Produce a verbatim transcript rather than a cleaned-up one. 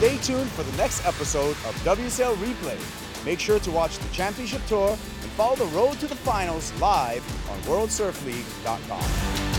Stay tuned for the next episode of W S L Replay. Make sure to watch the championship tour and follow the road to the finals live on world surf league dot com.